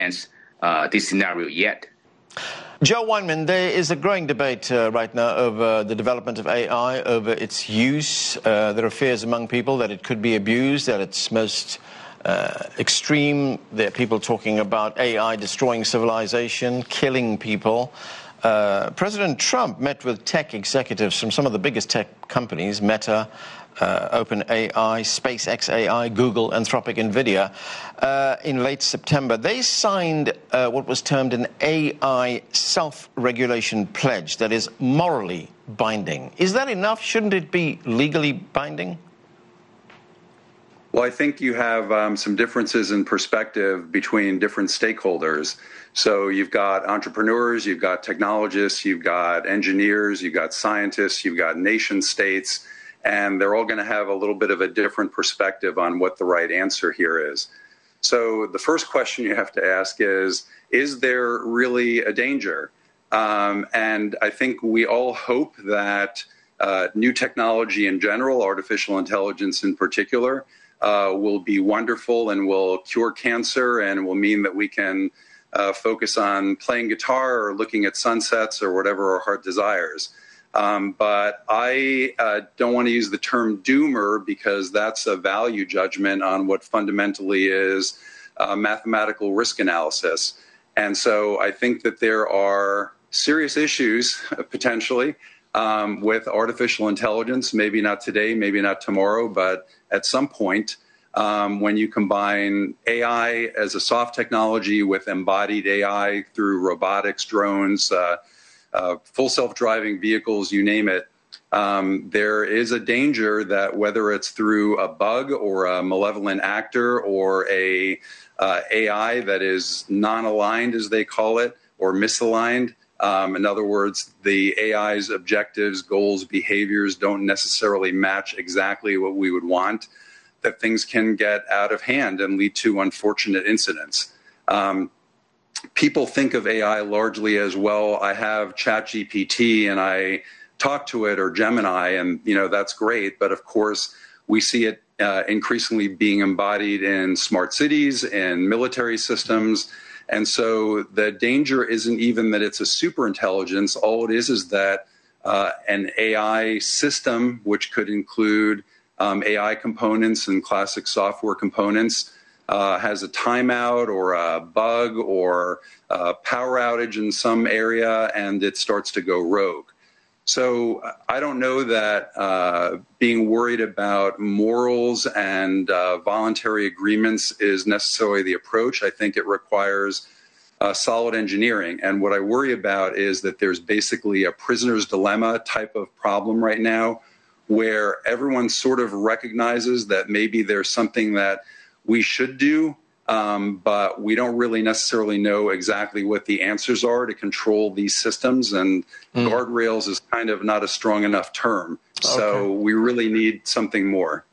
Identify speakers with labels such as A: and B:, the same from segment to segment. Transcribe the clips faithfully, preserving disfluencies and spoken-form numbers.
A: uh, this scenario yet.
B: Joe Weinman, there is a growing debate uh, right now over the development of A I, over its use. Uh, there are fears among people that it could be abused at its most uh, extreme. There are people talking about A I destroying civilization, killing people. Uh, President Trump met with tech executives from some of the biggest tech companies, Meta, uh, OpenAI, SpaceX A I, Google, Anthropic, NVIDIA, uh, in late September. They signed uh, what was termed an A I self-regulation pledge that is morally binding. Is that enough? Shouldn't it be legally binding?
C: Well, I think you have um, some differences in perspective between different stakeholders. So you've got entrepreneurs, you've got technologists, you've got engineers, you've got scientists, you've got nation states, and they're all going to have a little bit of a different perspective on what the right answer here is. So the first question you have to ask is, is there really a danger? Um, and I think we all hope that uh, new technology in general, artificial intelligence in particular, uh, will be wonderful and will cure cancer and will mean that we can uh, focus on playing guitar or looking at sunsets or whatever our heart desires. Um, but I uh, don't want to use the term doomer because that's a value judgment on what fundamentally is uh, mathematical risk analysis. And so I think that there are serious issues, potentially, um, with artificial intelligence, maybe not today, maybe not tomorrow, but at some point, um, when you combine A I as a soft technology with embodied A I through robotics, drones, uh, uh, full self-driving vehicles, you name it, um, there is a danger that whether it's through a bug or a malevolent actor or a uh, A I that is non-aligned, as they call it, or misaligned, Um, in other words, the A I's objectives, goals, behaviors don't necessarily match exactly what we would want, that things can get out of hand and lead to unfortunate incidents. Um, people think of A I largely as, well, I have ChatGPT and I talk to it, or Gemini, and, you know, that's great. But of course, we see it uh, increasingly being embodied in smart cities and military systems. And so the danger isn't even that it's a super intelligence. All it is is that uh, an A I system, which could include um, A I components and classic software components, uh, has a timeout or a bug or a power outage in some area, and it starts to go rogue. So I don't know that uh, being worried about morals and uh, voluntary agreements is necessarily the approach. I think it requires uh, solid engineering. And what I worry about is that there's basically a prisoner's dilemma type of problem right now, where everyone sort of recognizes that maybe there's something that we should do, Um, but we don't really necessarily know exactly what the answers are to control these systems, and mm. guardrails is kind of not a strong enough term. Okay. So we really need something more.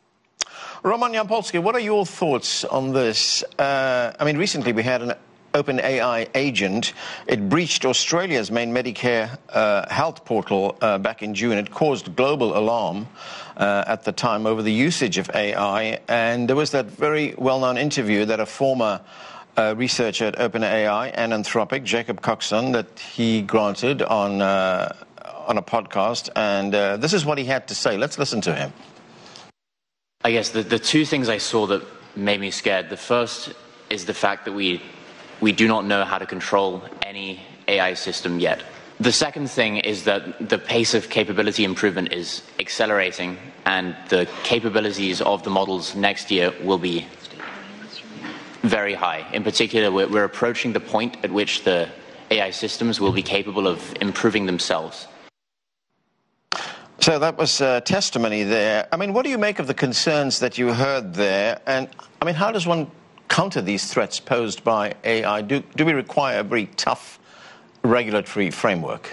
B: Roman Yampolsky, what are your thoughts on this? Uh, I mean, recently we had an OpenAI agent. It breached Australia's main Medicare uh, health portal uh, back in June. It caused global alarm uh, at the time over the usage of A I. And there was that very well-known interview that a former uh, researcher at OpenAI and Anthropic, Jacob Coxon, that he granted on, uh, on a podcast. And uh, this is what he had to say. Let's listen to him.
D: I guess the, the two things I saw that made me scared. The first is the fact that we We do not know how to control any A I system yet. The second thing is that the pace of capability improvement is accelerating, and the capabilities of the models next year will be very high. In particular, we're, we're approaching the point at which the A I systems will be capable of improving themselves.
B: So that was uh, testimony there. I mean, what do you make of the concerns that you heard there? And, I mean, how does one counter these threats posed by A I? Do, do we require a very tough regulatory framework?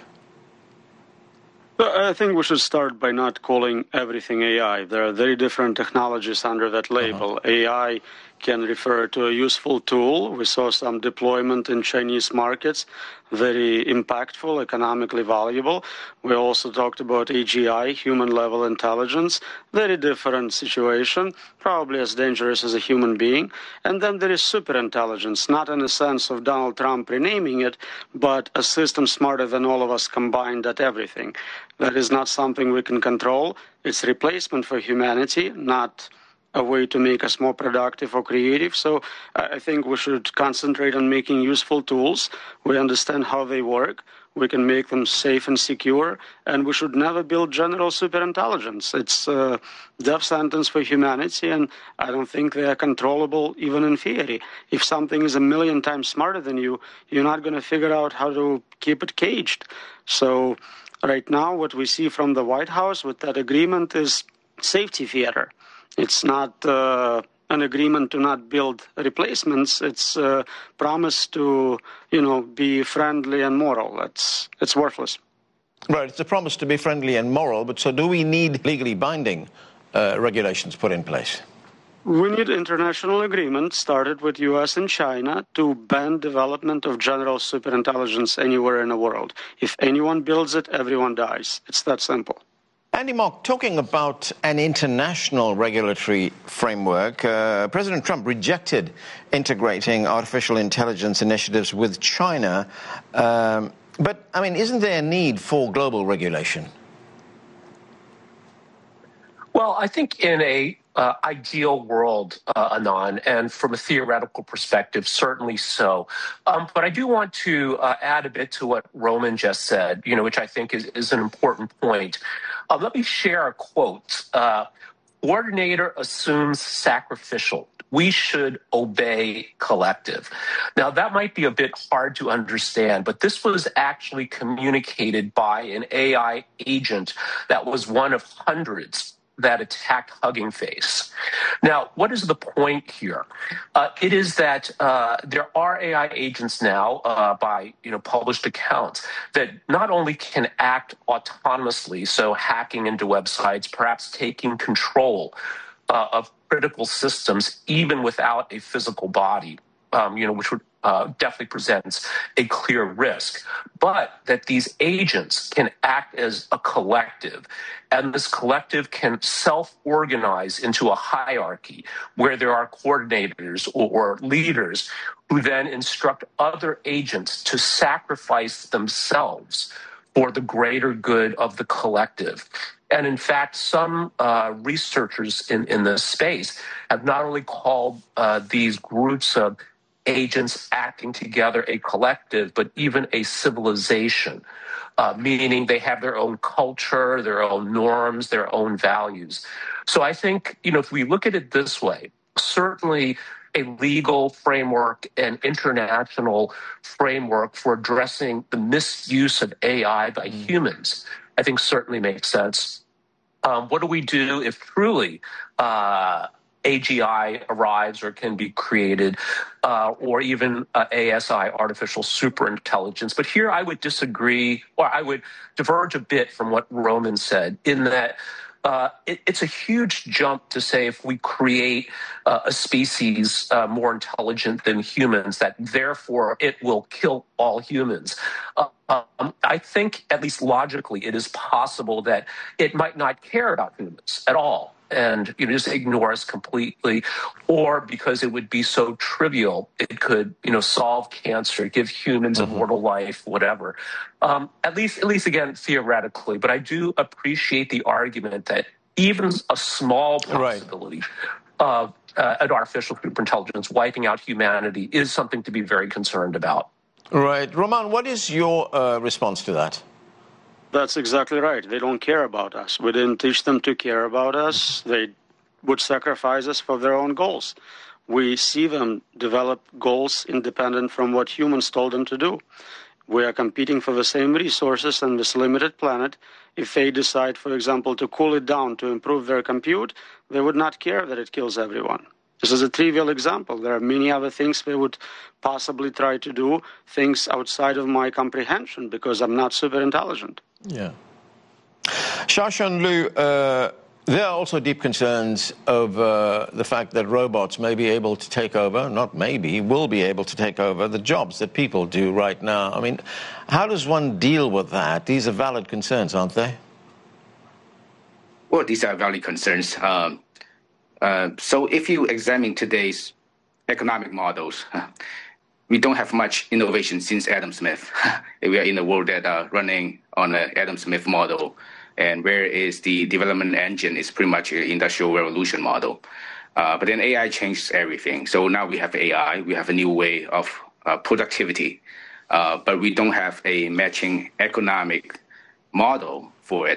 E: I think we should start by not calling everything A I. There are very different technologies under that label. Uh-huh. A I can refer to a useful tool. We saw some deployment in Chinese markets, very impactful, economically valuable. We also talked about A G I, human-level intelligence, very different situation, probably as dangerous as a human being. And then there is superintelligence, not in the sense of Donald Trump renaming it, but a system smarter than all of us combined at everything. That is not something we can control. It's replacement for humanity, not a way to make us more productive or creative. So I think we should concentrate on making useful tools. We understand how they work. We can make them safe and secure. And we should never build general superintelligence. It's a death sentence for humanity, and I don't think they are controllable even in theory. If something is a million times smarter than you, you're not going to figure out how to keep it caged. So right now, what we see from the White House with that agreement is safety theater. It's not uh, an agreement to not build replacements. It's a promise to, you know, be friendly and moral. It's, it's worthless.
B: Right, it's a promise to be friendly and moral, but so do we need legally binding uh, regulations put in place?
E: We need international agreement started with U S and China to ban development of general superintelligence anywhere in the world. If anyone builds it, everyone dies. It's that simple.
B: Andy Mok, talking about an international regulatory framework, uh, President Trump rejected integrating artificial intelligence initiatives with China. Um, but, I mean, isn't there a need for global regulation?
F: Well, I think in a uh, ideal world, uh, Anand, and from a theoretical perspective, certainly so. Um, but I do want to uh, add a bit to what Roman just said, you know, which I think is, is an important point. Uh, let me share a quote. Uh, Coordinator assumes sacrificial. We should obey collective. Now, that might be a bit hard to understand, but this was actually communicated by an A I agent that was one of hundreds that attacked Hugging Face. Now, what is the point here? Uh, it is that uh, there are A I agents now, uh, by you know published accounts, that not only can act autonomously, so hacking into websites, perhaps taking control uh, of critical systems, even without a physical body, um, you know, which would uh, definitely presents a clear risk, but that these agents can act as a collective, and this collective can self-organize into a hierarchy where there are coordinators or, or leaders who then instruct other agents to sacrifice themselves for the greater good of the collective. And in fact, some uh, researchers in, in this space have not only called uh, these groups of agents acting together a collective, but even a civilization, uh, meaning they have their own culture, their own norms, their own values. So I think, you know, if we look at it this way, certainly a legal framework and international framework for addressing the misuse of A I by humans, I think certainly makes sense. Um, what do we do if truly uh, A G I arrives or can be created, uh, or even uh, A S I, artificial superintelligence? But here I would disagree, or I would diverge a bit from what Roman said, in that uh, it, it's a huge jump to say if we create uh, a species uh, more intelligent than humans, that therefore it will kill all humans. Uh, um, I think, at least logically, it is possible that it might not care about humans at all, and you know, just ignore us completely, or because it would be so trivial, it could, you know, solve cancer, give humans mm-hmm. immortal life, whatever. Um, at least, at least again, theoretically. But I do appreciate the argument that even a small possibility right. of uh, an artificial superintelligence wiping out humanity is something to be very concerned about.
B: Right, Roman, what is your uh, response to that?
E: That's exactly right. They don't care about us. We didn't teach them to care about us. They would sacrifice us for their own goals. We see them develop goals independent from what humans told them to do. We are competing for the same resources on this limited planet. If they decide, for example, to cool it down to improve their compute, they would not care that it kills everyone. This is a trivial example. There are many other things they would possibly try to do, things outside of my comprehension, because I'm not super intelligent.
B: Yeah. Xiaoshen Liu, uh, There are also deep concerns over the fact that robots may be able to take over, not maybe, will be able to take over the jobs that people do right now. I mean, how does one deal with that? These are valid concerns, aren't they?
A: Well, these are valid concerns. Um, uh, so if you examine today's economic models, we don't have much innovation since Adam Smith. We are in a world that are running on an Adam Smith model. And where is the development engine is pretty much an industrial revolution model. Uh, but then A I changes everything. So now we have A I, we have a new way of uh, productivity, uh, but we don't have a matching economic model for it.